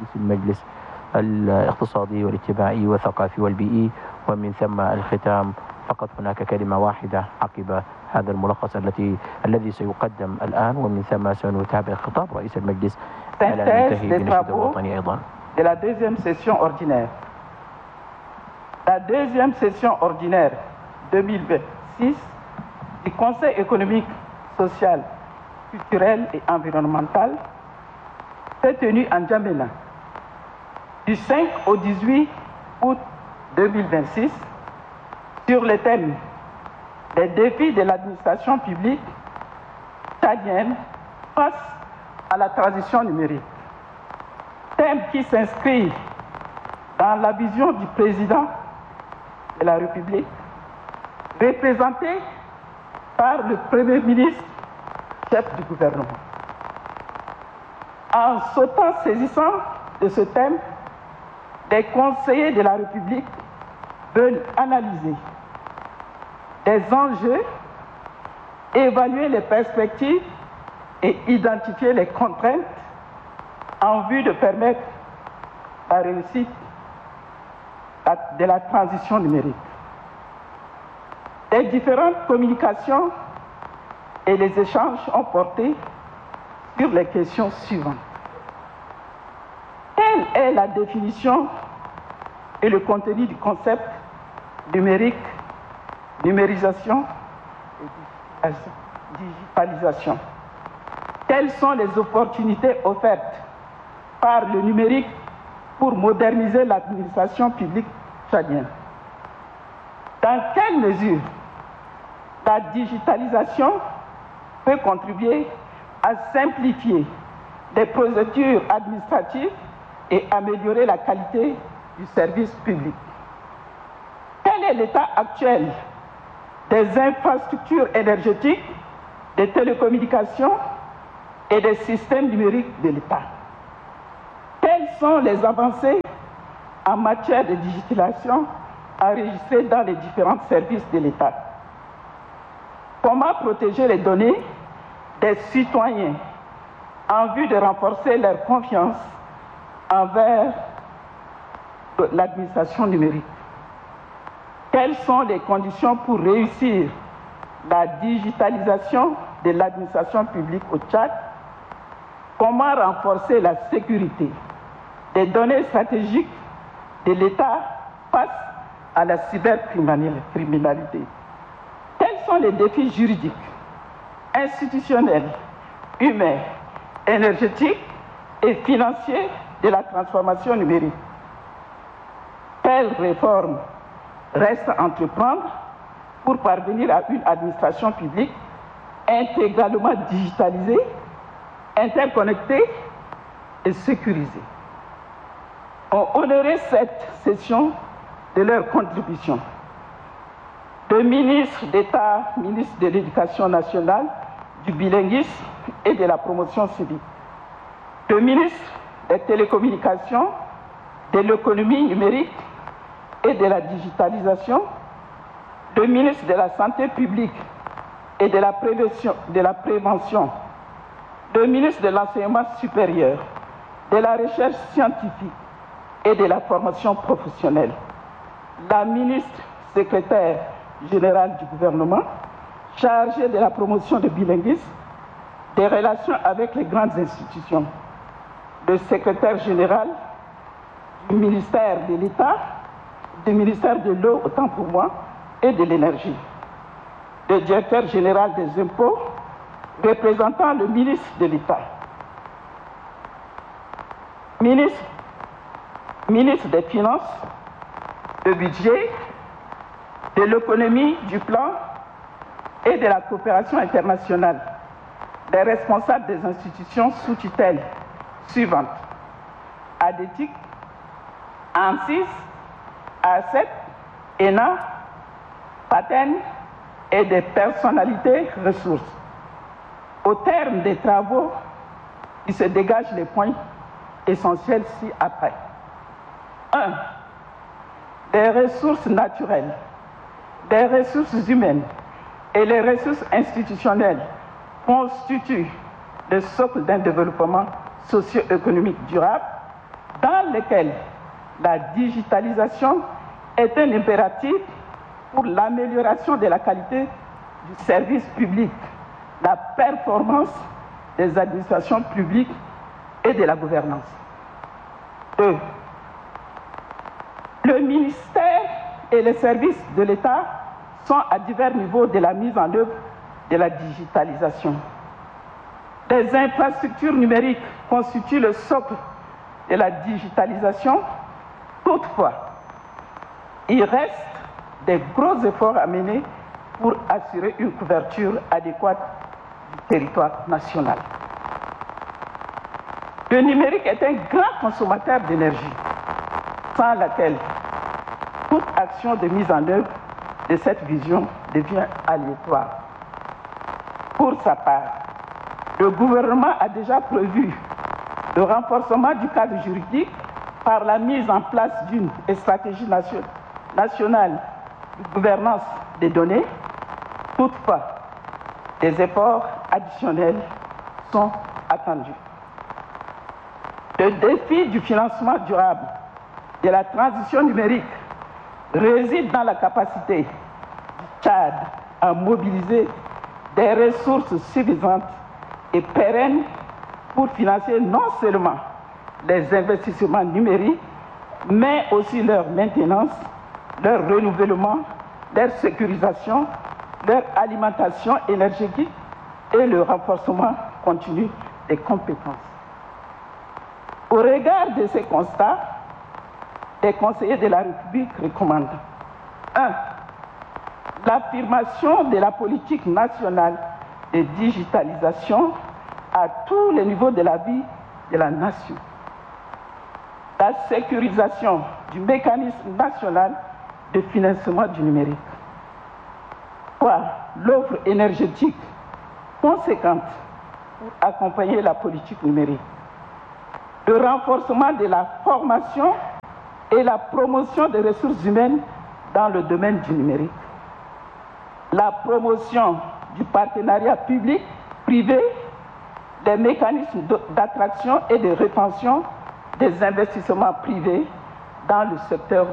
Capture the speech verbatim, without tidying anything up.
المجلس الاقتصادي والاجتماعي والثقافي والبيئي. ومن ثم الختام فقط هناك كلمة واحدة عقب هذا الملخص التي الذي سيقدم الآن، ومن ثم سنتابع خطاب رئيس المجلس على ننتهي بالنشيد الوطني أيضا. De la deuxième session ordinaire. La deuxième session ordinaire deux mille vingt-six du Conseil économique, social, culturel et environnemental s'est tenue en N'Djamena du cinq au dix-huit août deux mille vingt-six sur le thème des défis de l'administration publique tchadienne face à la transition numérique. Thème qui s'inscrit dans la vision du président de la République, représenté par le Premier ministre, chef du gouvernement. En s'autant saisissant de ce thème, des conseillers de la République veulent analyser des enjeux, évaluer les perspectives et identifier les contraintes en vue de permettre la réussite de la transition numérique. Les différentes communications et les échanges ont porté sur les questions suivantes. Quelle est la définition et le contenu du concept numérique, numérisation et digitalisation? Quelles sont les opportunités offertes par le numérique pour moderniser l'administration publique tchadienne? Dans quelle mesure la digitalisation peut contribuer à simplifier les procédures administratives et améliorer la qualité du service public? Quel est l'état actuel des infrastructures énergétiques, des télécommunications et des systèmes numériques de l'État? Quelles sont les avancées en matière de digitalisation enregistrées dans les différents services de l'État? Comment protéger les données des citoyens en vue de renforcer leur confiance envers l'administration numérique? Quelles sont les conditions pour réussir la digitalisation de l'administration publique au Tchad? Comment renforcer la sécurité des données stratégiques de l'État face à la cybercriminalité? Quels sont les défis juridiques, institutionnels, humains, énergétiques et financiers de la transformation numérique? Quelles réformes restent à entreprendre pour parvenir à une administration publique intégralement digitalisée, interconnectée et sécurisée? Ont honoré cette session de leur contribution. Le ministre d'État, ministre de l'Éducation nationale, du bilinguisme et de la promotion civique. Le ministre des Télécommunications, de l'économie numérique et de la digitalisation. Le ministre de la Santé publique et de la prévention. De la prévention. Le ministre de l'Enseignement supérieur, de la recherche scientifique et de la formation professionnelle, la ministre secrétaire générale du gouvernement, chargée de la promotion du bilinguisme, des relations avec les grandes institutions, le secrétaire général du ministère de l'État, du ministère de l'eau, autant pour moi, et de l'énergie, le directeur général des impôts, représentant le ministre de l'État, ministre ministre des Finances, du budget, de l'économie, du plan et de la coopération internationale, des responsables des institutions sous tutelle suivantes: ADETIC, ANSIS, A sept, E N A, PATEN et des personnalités ressources. Au terme des travaux, il se dégage les points essentiels ci-après. un. Les ressources naturelles, les ressources humaines et les ressources institutionnelles constituent le socle d'un développement socio-économique durable, dans lesquels la digitalisation est un impératif pour l'amélioration de la qualité du service public, la performance des administrations publiques et de la gouvernance. Deux, le ministère et les services de l'État sont à divers niveaux de la mise en œuvre de la digitalisation. Les infrastructures numériques constituent le socle de la digitalisation. Toutefois, il reste des gros efforts à mener pour assurer une couverture adéquate du territoire national. Le numérique est un grand consommateur d'énergie, sans laquelle toute action de mise en œuvre de cette vision devient aléatoire. Pour sa part, le gouvernement a déjà prévu le renforcement du cadre juridique par la mise en place d'une stratégie nationale de gouvernance des données. Toutefois, des efforts additionnels sont attendus. Le défi du financement durable de la transition numérique réside dans la capacité du Tchad à mobiliser des ressources suffisantes et pérennes pour financer non seulement les investissements numériques, mais aussi leur maintenance, leur renouvellement, leur sécurisation, leur alimentation énergétique et le renforcement continu des compétences. Au regard de ces constats, les conseillers de la République recommandent un. L'affirmation de la politique nationale de digitalisation à tous les niveaux de la vie de la nation. La sécurisation du mécanisme national de financement du numérique. trois. L'offre énergétique conséquente pour accompagner la politique numérique. Le renforcement de la formation et la promotion des ressources humaines dans le domaine du numérique. La promotion du partenariat public-privé, des mécanismes d'attraction et de rétention des investissements privés dans le secteur